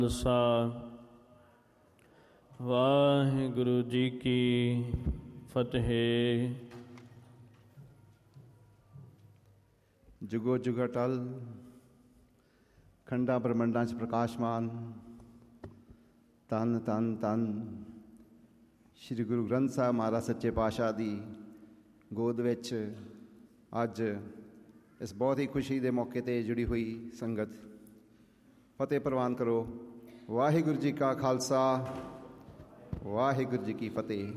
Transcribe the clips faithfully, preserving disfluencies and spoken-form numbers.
ਖਾਲਸਾ ਵਾਹਿਗੁਰੂ ਜੀ ਕੀ ਫਤਿਹ। ਜੁਗੋ ਜੁਗ ਅਟਲ ਖੰਡਾਂ ਬ੍ਰਹਮੰਡਾਂ 'ਚ ਪ੍ਰਕਾਸ਼ਮਾਨ ਧੰਨ ਧੰਨ ਧੰਨ ਸ਼੍ਰੀ ਗੁਰੂ ਗ੍ਰੰਥ ਸਾਹਿਬ ਮਹਾਰਾਜ ਸੱਚੇ ਪਾਤਸ਼ਾਹ ਦੀ ਗੋਦ ਵਿੱਚ ਅੱਜ ਇਸ ਬਹੁਤ ਹੀ ਖੁਸ਼ੀ ਦੇ ਮੌਕੇ 'ਤੇ ਜੁੜੀ ਹੋਈ ਸੰਗਤ ਫਤਿਹ ਪ੍ਰਵਾਨ ਕਰੋ। ਵਾਹਿਗੁਰੂ ਜੀ ਕਾ ਖਾਲਸਾ ਵਾਹਿਗੁਰੂ ਜੀ ਕੀ ਫਤਿਹ।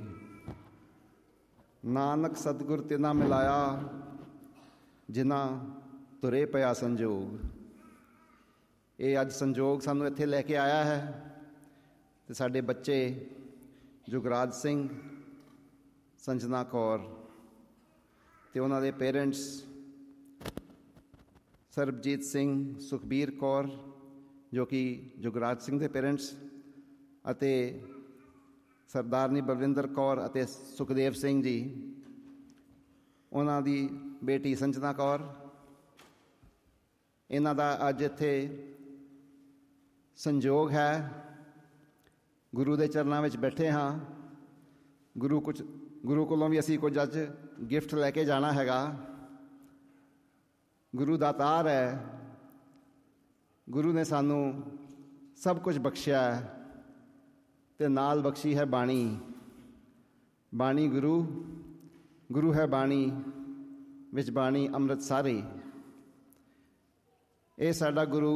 ਨਾਨਕ ਸਤਿਗੁਰ ਤਿਨਾ ਮਿਲਾਇਆ ਜਿਨ੍ਹਾਂ ਤੁਰੇ ਪਿਆ ਸੰਜੋਗ। ਇਹ ਅੱਜ ਸੰਜੋਗ ਸਾਨੂੰ ਇੱਥੇ ਲੈ ਕੇ ਆਇਆ ਹੈ ਅਤੇ ਸਾਡੇ ਬੱਚੇ ਜੁਗਰਾਜ ਸਿੰਘ, ਸੰਜਨਾ ਕੌਰ ਅਤੇ ਉਹਨਾਂ ਦੇ ਪੇਰੈਂਟਸ ਸਰਬਜੀਤ ਸਿੰਘ, ਸੁਖਬੀਰ ਕੌਰ ਜੋ ਕਿ ਜੁਗਰਾਜ ਸਿੰਘ ਦੇ ਪੇਰੈਂਟਸ, ਅਤੇ ਸਰਦਾਰਨੀ ਬਲਵਿੰਦਰ ਕੌਰ ਅਤੇ ਸੁਖਦੇਵ ਸਿੰਘ ਜੀ, ਉਹਨਾਂ ਦੀ ਬੇਟੀ ਸੰਜਨਾ ਕੌਰ। ਇਹਨਾਂ ਦਾ ਅੱਜ ਇੱਥੇ ਸੰਯੋਗ ਹੈ। ਗੁਰੂ ਦੇ ਚਰਨਾਂ ਵਿੱਚ ਬੈਠੇ ਹਾਂ। ਗੁਰੂ ਕੁਝ ਗੁਰੂ ਕੋਲੋਂ ਵੀ ਅਸੀਂ ਕੁਝ ਅੱਜ ਗਿਫਟ ਲੈ ਕੇ ਜਾਣਾ ਹੈਗਾ। ਗੁਰੂ ਦਾਤਾਰ ਹੈ। ਗੁਰੂ ਨੇ ਸਾਨੂੰ ਸਭ ਕੁਝ ਬਖਸ਼ਿਆ ਅਤੇ ਨਾਲ ਬਖਸ਼ੀ ਹੈ ਬਾਣੀ। ਬਾਣੀ ਗੁਰੂ, ਗੁਰੂ ਹੈ ਬਾਣੀ, ਵਿੱਚ ਬਾਣੀ ਅੰਮ੍ਰਿਤ ਸਾਰੇ। ਇਹ ਸਾਡਾ ਗੁਰੂ,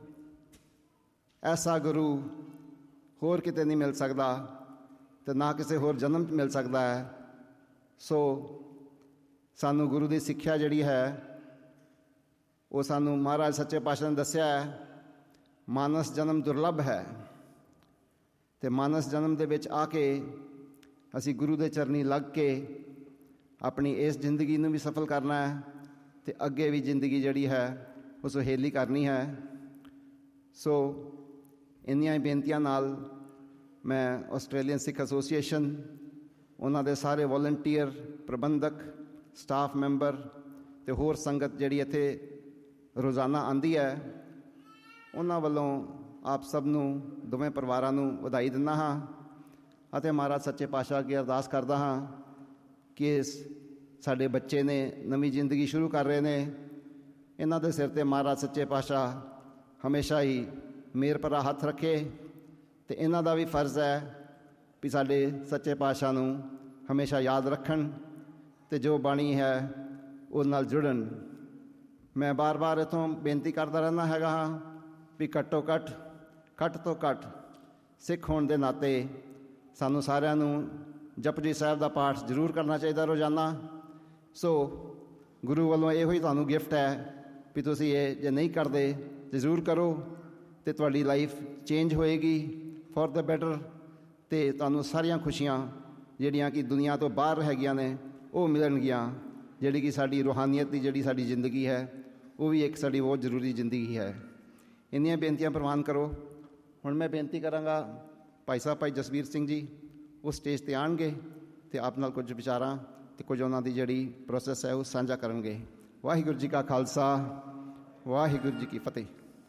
ਐਸਾ ਗੁਰੂ ਹੋਰ ਕਿਤੇ ਨਹੀਂ ਮਿਲ ਸਕਦਾ ਅਤੇ ਨਾ ਕਿਸੇ ਹੋਰ ਜਨਮ 'ਚ ਮਿਲ ਸਕਦਾ ਹੈ। ਸੋ ਸਾਨੂੰ ਗੁਰੂ ਦੀ ਸਿੱਖਿਆ ਜਿਹੜੀ ਹੈ ਉਹ ਸਾਨੂੰ ਮਹਾਰਾਜ ਸੱਚੇ ਪਾਤਸ਼ਾਹ ਨੇ ਦੱਸਿਆ ਹੈ, ਮਾਨਸ ਜਨਮ ਦੁਰਲੱਭ ਹੈ ਅਤੇ ਮਾਨਸ ਜਨਮ ਦੇ ਵਿੱਚ ਆ ਕੇ ਅਸੀਂ ਗੁਰੂ ਦੇ ਚਰਨੀ ਲੱਗ ਕੇ ਆਪਣੀ ਇਸ ਜ਼ਿੰਦਗੀ ਨੂੰ ਵੀ ਸਫਲ ਕਰਨਾ ਹੈ ਅਤੇ ਅੱਗੇ ਵੀ ਜ਼ਿੰਦਗੀ ਜਿਹੜੀ ਹੈ ਉਹ ਸੁਹੇਲੀ ਕਰਨੀ ਹੈ। ਸੋ ਇੰਨੀਆਂ ਹੀ ਬੇਨਤੀਆਂ ਨਾਲ ਮੈਂ ਆਸਟ੍ਰੇਲੀਅਨ ਸਿੱਖ ਐਸੋਸੀਏਸ਼ਨ, ਉਹਨਾਂ ਦੇ ਸਾਰੇ ਵੋਲੰਟੀਅਰ, ਪ੍ਰਬੰਧਕ, ਸਟਾਫ ਮੈਂਬਰ ਅਤੇ ਹੋਰ ਸੰਗਤ ਜਿਹੜੀ ਇੱਥੇ ਰੋਜ਼ਾਨਾ ਆਉਂਦੀ ਹੈ, ਉਹਨਾਂ ਵੱਲੋਂ ਆਪ ਸਭ ਨੂੰ, ਦੋਵੇਂ ਪਰਿਵਾਰਾਂ ਨੂੰ ਵਧਾਈ ਦਿੰਦਾ ਹਾਂ ਅਤੇ ਮਹਾਰਾਜ ਸੱਚੇ ਪਾਤਸ਼ਾਹ ਅੱਗੇ ਅਰਦਾਸ ਕਰਦਾ ਹਾਂ ਕਿ ਇਸ ਸਾਡੇ ਬੱਚੇ ਨੇ ਨਵੀਂ ਜ਼ਿੰਦਗੀ ਸ਼ੁਰੂ ਕਰ ਰਹੇ ਨੇ, ਇਹਨਾਂ ਦੇ ਸਿਰ 'ਤੇ ਮਹਾਰਾਜ ਸੱਚੇ ਪਾਤਸ਼ਾਹ ਹਮੇਸ਼ਾ ਹੀ ਮਿਹਰ ਭਰਾ ਹੱਥ ਰੱਖੇ। ਅਤੇ ਇਹਨਾਂ ਦਾ ਵੀ ਫਰਜ਼ ਹੈ ਵੀ ਸਾਡੇ ਸੱਚੇ ਪਾਤਸ਼ਾਹ ਨੂੰ ਹਮੇਸ਼ਾ ਯਾਦ ਰੱਖਣ ਅਤੇ ਜੋ ਬਾਣੀ ਹੈ ਉਹਦੇ ਨਾਲ ਜੁੜਨ। ਮੈਂ ਬਾਰ ਬਾਰ ਇੱਥੋਂ ਬੇਨਤੀ ਕਰਦਾ ਰਹਿੰਦਾ ਹੈਗਾ ਹਾਂ ਵੀ ਘੱਟੋ ਘੱਟ ਘੱਟ ਤੋਂ ਘੱਟ ਸਿੱਖ ਹੋਣ ਦੇ ਨਾਤੇ ਸਾਨੂੰ ਸਾਰਿਆਂ ਨੂੰ ਜਪਜੀ ਸਾਹਿਬ ਦਾ ਪਾਠ ਜ਼ਰੂਰ ਕਰਨਾ ਚਾਹੀਦਾ ਰੋਜ਼ਾਨਾ। ਸੋ ਗੁਰੂ ਵੱਲੋਂ ਇਹੋ ਹੀ ਤੁਹਾਨੂੰ ਗਿਫਟ ਹੈ ਵੀ ਤੁਸੀਂ ਇਹ ਜੇ ਨਹੀਂ ਕਰਦੇ ਤਾਂ ਜ਼ਰੂਰ ਕਰੋ ਅਤੇ ਤੁਹਾਡੀ ਲਾਈਫ ਚੇਂਜ ਹੋਏਗੀ ਫੋਰ ਦ ਬੈਟਰ ਅਤੇ ਤੁਹਾਨੂੰ ਸਾਰੀਆਂ ਖੁਸ਼ੀਆਂ ਜਿਹੜੀਆਂ ਕਿ ਦੁਨੀਆ ਤੋਂ ਬਾਹਰ ਹੈਗੀਆਂ ਨੇ ਉਹ ਮਿਲਣਗੀਆਂ। ਜਿਹੜੀ ਕਿ ਸਾਡੀ ਰੂਹਾਨੀਅਤ ਦੀ ਜਿਹੜੀ ਸਾਡੀ ਜ਼ਿੰਦਗੀ ਹੈ ਉਹ ਵੀ ਇੱਕ ਸਾਡੀ ਬਹੁਤ ਜ਼ਰੂਰੀ ਜ਼ਿੰਦਗੀ ਹੈ। ਇੰਨੀਆਂ ਬੇਨਤੀਆਂ ਪ੍ਰਵਾਨ ਕਰੋ। ਹੁਣ ਮੈਂ ਬੇਨਤੀ ਕਰਾਂਗਾ ਭਾਈ ਸਾਹਿਬ ਭਾਈ ਜਸਵੀਰ ਸਿੰਘ ਜੀ ਉਹ ਸਟੇਜ 'ਤੇ ਆਉਣਗੇ ਅਤੇ ਆਪ ਨਾਲ ਕੁਝ ਵਿਚਾਰਾਂ ਅਤੇ ਕੁਝ ਉਹਨਾਂ ਦੀ ਜਿਹੜੀ ਪ੍ਰੋਸੈਸ ਹੈ ਉਹ ਸਾਂਝਾ ਕਰਨਗੇ। ਵਾਹਿਗੁਰੂ ਜੀ ਕਾ ਖਾਲਸਾ ਵਾਹਿਗੁਰੂ ਜੀ ਕੀ ਫਤਿਹ।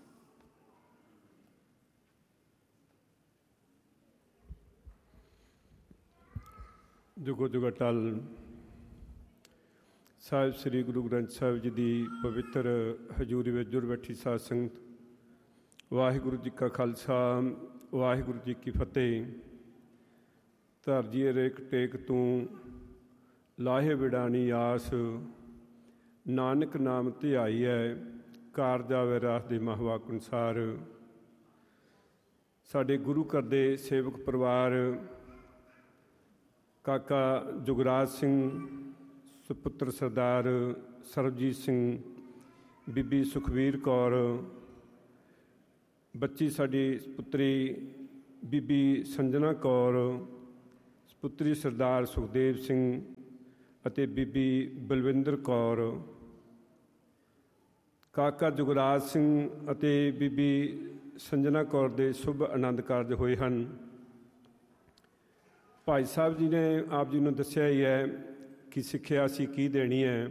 ਜੁਗੋ ਜੁਗ ਅਟਲ ਸਾਹਿਬ ਸ੍ਰੀ ਗੁਰੂ ਗ੍ਰੰਥ ਸਾਹਿਬ ਜੀ ਦੀ ਪਵਿੱਤਰ ਹਜ਼ੂਰੀ ਵਿੱਚ ਜੁੜ ਬੈਠੀ ਸਾਧ ਸੰਗਤ, ਵਾਹਿਗੁਰੂ ਜੀ ਕਾ ਖਾਲਸਾ ਵਾਹਿਗੁਰੂ ਜੀ ਕੀ ਫਤਿਹ। ਧਰਜੀਏ ਰੇਕ ਟੇਕ ਤੂੰ ਲਾਹੇ ਵਿਡਾਣੀ ਆਸ, ਨਾਨਕ ਨਾਮ ਧਿਆਈ ਹੈ ਕਾਰ ਜਾਵੇ ਰਾਸ ਦੇ ਮਹਵਾਕ ਅਨੁਸਾਰ। ਸਾਡੇ ਗੁਰੂ ਘਰ ਦੇ ਸੇਵਕ ਪਰਿਵਾਰ ਕਾਕਾ ਜੁਗਰਾਜ ਸਿੰਘ, ਸੁਪੁੱਤਰ ਸਰਦਾਰ ਸਰਬਜੀਤ ਸਿੰਘ, ਬੀਬੀ ਸੁਖਬੀਰ ਕੌਰ, ਬੱਚੀ ਸਾਡੀ ਪੁੱਤਰੀ ਬੀਬੀ ਸੰਜਨਾ ਕੌਰ, ਪੁੱਤਰੀ ਸਰਦਾਰ ਸੁਖਦੇਵ ਸਿੰਘ ਅਤੇ ਬੀਬੀ ਬਲਵਿੰਦਰ ਕੌਰ, ਕਾਕਾ ਜੁਗਰਾਜ ਸਿੰਘ ਅਤੇ ਬੀਬੀ ਸੰਜਨਾ ਕੌਰ ਦੇ ਸ਼ੁਭ ਆਨੰਦ ਕਾਰਜ ਹੋਏ ਹਨ। ਭਾਈ ਸਾਹਿਬ ਜੀ ਨੇ ਆਪ ਜੀ ਨੂੰ ਦੱਸਿਆ ਹੀ ਹੈ ਕਿ ਸਿੱਖਿਆ ਅਸੀਂ ਕੀ ਦੇਣੀ ਹੈ,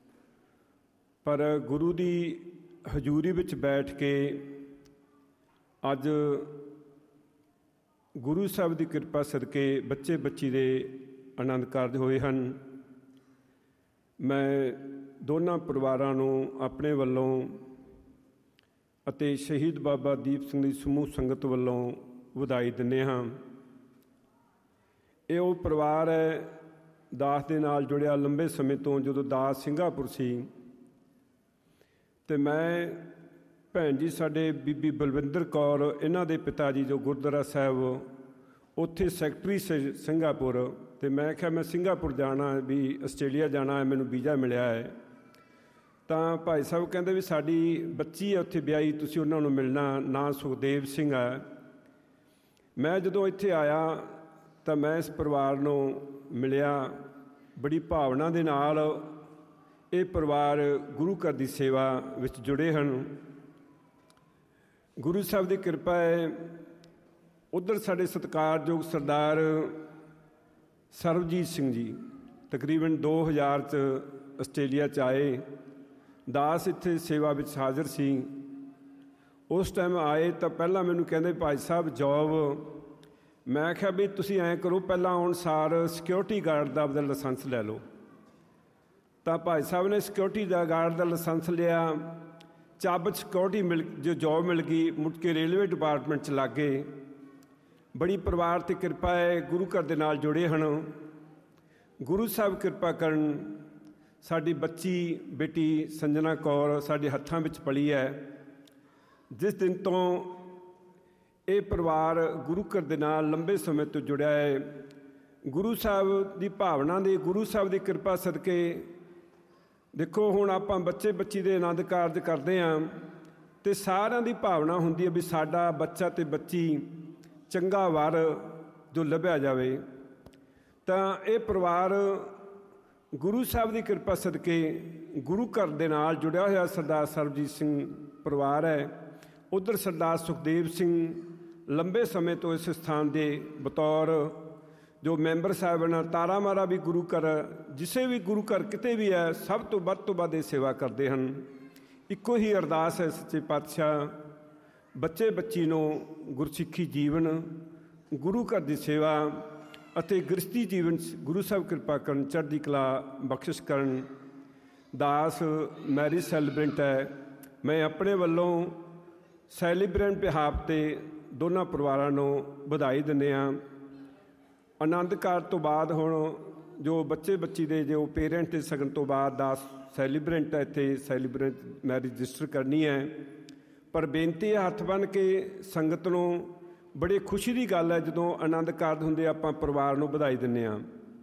ਪਰ ਗੁਰੂ ਦੀ ਹਜ਼ੂਰੀ ਵਿੱਚ ਬੈਠ ਕੇ ਅੱਜ ਗੁਰੂ ਸਾਹਿਬ ਦੀ ਕਿਰਪਾ ਸਦਕੇ ਬੱਚੇ ਬੱਚੀ ਦੇ ਆਨੰਦ ਕਾਰਜ ਹੋਏ ਹਨ। ਮੈਂ ਦੋਨਾਂ ਪਰਿਵਾਰਾਂ ਨੂੰ ਆਪਣੇ ਵੱਲੋਂ ਅਤੇ ਸ਼ਹੀਦ ਬਾਬਾ ਦੀਪ ਸਿੰਘ ਦੀ ਸਮੂਹ ਸੰਗਤ ਵੱਲੋਂ ਵਧਾਈ ਦਿੰਦੇ ਹਾਂ। ਇਹ ਉਹ ਪਰਿਵਾਰ ਹੈ ਦਾਸ ਦੇ ਨਾਲ ਜੁੜਿਆ ਲੰਬੇ ਸਮੇਂ ਤੋਂ। ਜਦੋਂ ਦਾਸ ਸਿੰਗਾਪੁਰ ਸੀ ਅਤੇ ਮੈਂ ਭੈਣ ਜੀ ਸਾਡੇ ਬੀਬੀ ਬਲਵਿੰਦਰ ਕੌਰ, ਇਹਨਾਂ ਦੇ ਪਿਤਾ ਜੀ ਜੋ ਗੁਰਦੁਆਰਾ ਸਾਹਿਬ ਉੱਥੇ ਸੈਕਟਰੀ ਸੀ ਸਿੰਗਾਪੁਰ, ਅਤੇ ਮੈਂ ਕਿਹਾ ਮੈਂ ਸਿੰਗਾਪੁਰ ਜਾਣਾ, ਵੀ ਆਸਟ੍ਰੇਲੀਆ ਜਾਣਾ ਹੈ, ਮੈਨੂੰ ਵੀਜ਼ਾ ਮਿਲਿਆ ਹੈ। ਤਾਂ ਭਾਈ ਸਾਹਿਬ ਕਹਿੰਦੇ ਵੀ ਸਾਡੀ ਬੱਚੀ ਹੈ ਉੱਥੇ ਵਿਆਹੀ, ਤੁਸੀਂ ਉਹਨਾਂ ਨੂੰ ਮਿਲਣਾ, ਨਾਂ ਸੁਖਦੇਵ ਸਿੰਘ ਹੈ। ਮੈਂ ਜਦੋਂ ਇੱਥੇ ਆਇਆ ਤਾਂ ਮੈਂ ਇਸ ਪਰਿਵਾਰ ਨੂੰ ਮਿਲਿਆ। ਬੜੀ ਭਾਵਨਾ ਦੇ ਨਾਲ ਇਹ ਪਰਿਵਾਰ ਗੁਰੂ ਘਰ ਦੀ ਸੇਵਾ ਵਿੱਚ ਜੁੜੇ ਹਨ। ਗੁਰੂ ਸਾਹਿਬ ਦੀ ਕਿਰਪਾ ਹੈ। ਉੱਧਰ ਸਾਡੇ ਸਤਿਕਾਰਯੋਗ ਸਰਦਾਰ ਸਰਬਜੀਤ ਸਿੰਘ ਜੀ ਤਕਰੀਬਨ ਦੋ ਹਜ਼ਾਰ 'ਚ ਆਸਟ੍ਰੇਲੀਆ 'ਚ ਆਏ। ਦਾਸ ਇੱਥੇ ਸੇਵਾ ਵਿੱਚ ਹਾਜ਼ਰ ਸੀ। ਉਸ ਟਾਈਮ ਆਏ ਤਾਂ ਪਹਿਲਾਂ ਮੈਨੂੰ ਕਹਿੰਦੇ ਭਾਈ ਸਾਹਿਬ ਜੋਬ। ਮੈਂ ਕਿਹਾ ਵੀ ਤੁਸੀਂ ਐਂ ਕਰੋ, ਪਹਿਲਾਂ ਆਉਣ ਸਾਰ ਸਿਕਿਉਰਿਟੀ ਗਾਰਡ ਦਾ ਆਪਦਾ ਲਾਇਸੈਂਸ ਲੈ ਲਓ। ਤਾਂ ਭਾਈ ਸਾਹਿਬ ਨੇ ਸਿਕਿਉਰਿਟੀ ਦਾ ਗਾਰਡ ਦਾ ਲਾਇਸੈਂਸ ਲਿਆ। ਚੱਬ ਸਿਕਿਉਰਿਟੀ ਮਿਲ ਜੋ ਜੋਬ ਮਿਲ ਗਈ, ਮੁੜ ਕੇ ਰੇਲਵੇ ਡਿਪਾਰਟਮੈਂਟ 'ਚ ਲੱਗ ਗਏ। ਬੜੀ ਪਰਿਵਾਰ 'ਤੇ ਕਿਰਪਾ ਹੈ, ਗੁਰੂ ਘਰ ਦੇ ਨਾਲ ਜੁੜੇ ਹਨ। ਗੁਰੂ ਸਾਹਿਬ ਕਿਰਪਾ ਕਰਨ। ਸਾਡੀ ਬੱਚੀ ਬੇਟੀ ਸੰਜਨਾ ਕੌਰ ਸਾਡੇ ਹੱਥਾਂ ਵਿੱਚ ਪਲੀ ਹੈ। ਜਿਸ ਦਿਨ ਤੋਂ ਇਹ ਪਰਿਵਾਰ ਗੁਰੂ ਘਰ ਦੇ ਨਾਲ ਲੰਬੇ ਸਮੇਂ ਤੋਂ ਜੁੜਿਆ ਹੈ, ਗੁਰੂ ਸਾਹਿਬ ਦੀ ਭਾਵਨਾ ਦੇ, ਗੁਰੂ ਸਾਹਿਬ ਦੀ ਕਿਰਪਾ ਸਦਕੇ ਦੇਖੋ ਹੁਣ ਆਪਾਂ ਬੱਚੇ ਬੱਚੀ ਦੇ ਆਨੰਦ ਕਾਰਜ ਕਰਦੇ ਹਾਂ ਅਤੇ ਸਾਰਿਆਂ ਦੀ ਭਾਵਨਾ ਹੁੰਦੀ ਹੈ ਵੀ ਸਾਡਾ ਬੱਚਾ ਅਤੇ ਬੱਚੀ ਚੰਗਾ ਵਰ ਜੋ ਲੱਭਿਆ ਜਾਵੇ। ਤਾਂ ਇਹ ਪਰਿਵਾਰ ਗੁਰੂ ਸਾਹਿਬ ਦੀ ਕਿਰਪਾ ਸਦਕੇ ਗੁਰੂ ਘਰ ਦੇ ਨਾਲ ਜੁੜਿਆ ਹੋਇਆ ਸਰਦਾਰ ਸਰਬਜੀਤ ਸਿੰਘ ਪਰਿਵਾਰ ਹੈ। ਉੱਧਰ ਸਰਦਾਰ ਸੁਖਦੇਵ ਸਿੰਘ ਲੰਬੇ ਸਮੇਂ ਤੋਂ ਇਸ ਸਥਾਨ ਦੇ ਬਤੌਰ ਜੋ ਮੈਂਬਰ ਸਾਹਿਬਾਨ, ਤਾਰਾ ਮਾਰਾ ਵੀ ਗੁਰੂ ਘਰ, ਜਿਸੇ ਵੀ ਗੁਰੂ ਘਰ ਕਿਤੇ ਵੀ ਹੈ, ਸਭ ਤੋਂ ਵੱਧ ਤੋਂ ਵੱਧ ਇਹ ਸੇਵਾ ਕਰਦੇ ਹਨ। ਇੱਕੋ ਹੀ ਅਰਦਾਸ ਹੈ ਸੱਚੇ ਪਾਤਸ਼ਾਹ ਬੱਚੇ ਬੱਚੀ ਨੂੰ ਗੁਰਸਿੱਖੀ ਜੀਵਨ, ਗੁਰੂ ਘਰ ਦੀ ਸੇਵਾ ਅਤੇ ਗ੍ਰਸਤੀ ਜੀਵਨ ਗੁਰੂ ਸਾਹਿਬ ਕਿਰਪਾ ਕਰਨ, ਚੜ੍ਹਦੀ ਕਲਾ ਬਖਸ਼ਿਸ਼ ਕਰਨ। ਦਾਸ ਮੈਰਿਜ ਸੈਲੀਬ੍ਰੈਂਟ ਹੈ। ਮੈਂ ਆਪਣੇ ਵੱਲੋਂ ਸੈਲੀਬ੍ਰੈਂਟ ਬਿਹਾਫ 'ਤੇ ਦੋਨਾਂ ਪਰਿਵਾਰਾਂ ਨੂੰ ਵਧਾਈ ਦਿੰਦੇ ਹਾਂ। ਆਨੰਦ ਕਾਰਜ ਤੋਂ ਬਾਅਦ ਹੁਣ ਜੋ ਬੱਚੇ ਬੱਚੀ ਦੇ ਜੋ ਪੇਰੈਂਟ ਦੇ ਸਗਨ ਤੋਂ ਬਾਅਦ ਦਾਸ ਸੈਲੀਬ੍ਰੈਂਟ ਹੈ, ਇੱਥੇ ਸੈਲੀਬ੍ਰੈਂਟ ਮੈਰਿਜ ਰਜਿਸਟਰ ਕਰਨੀ ਹੈ। ਪਰ ਬੇਨਤੀ ਹੈ ਹੱਥ ਬੰਨ੍ਹ ਕੇ ਸੰਗਤ ਨੂੰ, ਬੜੀ ਖੁਸ਼ੀ ਦੀ ਗੱਲ ਹੈ ਜਦੋਂ ਆਨੰਦ ਕਾਰਜ ਹੁੰਦੇ ਆਪਾਂ ਪਰਿਵਾਰ ਨੂੰ ਵਧਾਈ ਦਿੰਦੇ ਹਾਂ।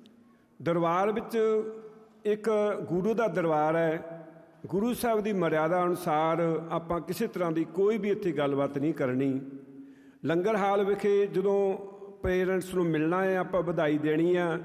ਦਰਬਾਰ ਵਿੱਚ ਇੱਕ ਗੁਰੂ ਦਾ ਦਰਬਾਰ ਹੈ। ਗੁਰੂ ਸਾਹਿਬ ਦੀ ਮਰਿਆਦਾ ਅਨੁਸਾਰ ਆਪਾਂ ਕਿਸੇ ਤਰ੍ਹਾਂ ਦੀ ਕੋਈ ਵੀ ਇੱਥੇ ਗੱਲਬਾਤ ਨਹੀਂ ਕਰਨੀ। ਲੰਗਰ ਹਾਲ ਵਿਖੇ ਜਦੋਂ ਪੇਰੈਂਟਸ ਨੂੰ ਮਿਲਣਾ ਹੈ, ਆਪਾਂ ਵਧਾਈ ਦੇਣੀ ਆ,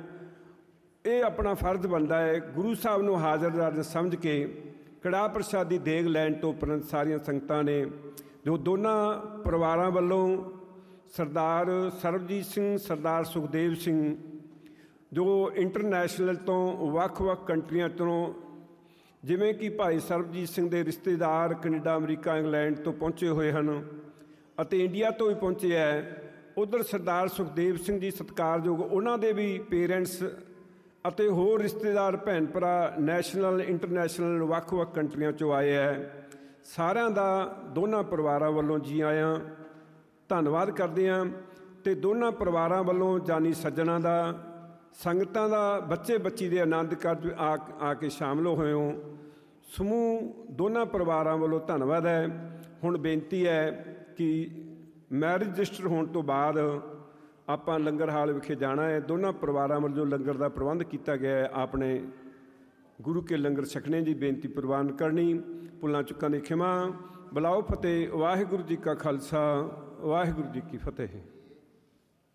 ਇਹ ਆਪਣਾ ਫਰਜ਼ ਬਣਦਾ ਹੈ। ਗੁਰੂ ਸਾਹਿਬ ਨੂੰ ਹਾਜ਼ਰ ਸਮਝ ਕੇ ਕੜਾਹ ਪ੍ਰਸ਼ਾਦ ਦੀ ਦੇਗ ਲੈਣ ਤੋਂ ਉਪਰੰਤ ਸਾਰੀਆਂ ਸੰਗਤਾਂ ਨੇ ਜੋ ਦੋਨਾਂ ਪਰਿਵਾਰਾਂ ਵੱਲੋਂ ਸਰਦਾਰ ਸਰਬਜੀਤ ਸਿੰਘ, ਸਰਦਾਰ ਸੁਖਦੇਵ ਸਿੰਘ ਜੋ ਇੰਟਰਨੈਸ਼ਨਲ ਤੋਂ ਵੱਖ-ਵੱਖ ਕੰਟਰੀਆਂ ਤੋਂ, ਜਿਵੇਂ ਕਿ ਭਾਈ ਸਰਬਜੀਤ ਸਿੰਘ ਦੇ ਰਿਸ਼ਤੇਦਾਰ ਕੈਨੇਡਾ, ਅਮਰੀਕਾ, ਇੰਗਲੈਂਡ ਤੋਂ ਪਹੁੰਚੇ ਹੋਏ ਹਨ ਅਤੇ ਇੰਡੀਆ ਤੋਂ ਵੀ ਪਹੁੰਚੇ ਹੈ। ਉੱਧਰ ਸਰਦਾਰ ਸੁਖਦੇਵ ਸਿੰਘ ਜੀ ਸਤਿਕਾਰਯੋਗ, ਉਹਨਾਂ ਦੇ ਵੀ ਪੇਰੈਂਟਸ ਅਤੇ ਹੋਰ ਰਿਸ਼ਤੇਦਾਰ ਭੈਣ ਭਰਾ ਨੈਸ਼ਨਲ, ਇੰਟਰਨੈਸ਼ਨਲ ਵੱਖ-ਵੱਖ ਕੰਟਰੀਆਂ 'ਚੋਂ ਆਏ ਹੈ। ਸਾਰਿਆਂ ਦਾ ਦੋਨਾਂ ਪਰਿਵਾਰਾਂ ਵੱਲੋਂ ਜੀ ਆਇਆਂ ਧੰਨਵਾਦ ਕਰਦੇ ਹਾਂ। ਅਤੇ ਦੋਨਾਂ ਪਰਿਵਾਰਾਂ ਵੱਲੋਂ ਜਾਨੀ ਸੱਜਣਾਂ ਦਾ, ਸੰਗਤਾਂ ਦਾ, ਬੱਚੇ ਬੱਚੀ ਦੇ ਆਨੰਦ ਕਾਰਜ ਆ ਆ ਕੇ ਸ਼ਾਮਲ ਹੋਏ ਹੋ, ਸਮੂਹ ਦੋਨਾਂ ਪਰਿਵਾਰਾਂ ਵੱਲੋਂ ਧੰਨਵਾਦ ਹੈ। ਹੁਣ ਬੇਨਤੀ ਹੈ ਕਿ ਮੈਰਿਜ ਰਜਿਸਟਰ ਹੋਣ ਤੋਂ ਬਾਅਦ ਆਪਾਂ ਲੰਗਰ ਹਾਲ ਵਿਖੇ ਜਾਣਾ ਹੈ। ਦੋਨਾਂ ਪਰਿਵਾਰਾਂ ਵੱਲੋਂ ਲੰਗਰ ਦਾ ਪ੍ਰਬੰਧ ਕੀਤਾ ਗਿਆ ਹੈ। ਆਪਣੇ ਗੁਰੂ ਕੇ ਲੰਗਰ ਛਕਣੇ ਦੀ ਬੇਨਤੀ ਪ੍ਰਵਾਨ ਕਰਨੀ। ਭੁੱਲਾਂ ਚੁੱਕਾਂ ਦੀ ਖਿਮਾ। ਬੁਲਾਓ ਫਤਿਹ। ਵਾਹਿਗੁਰੂ ਜੀ ਕਾ ਖਾਲਸਾ, ਵਾਹਿਗੁਰੂ ਜੀ ਕੀ ਫਤਿਹ।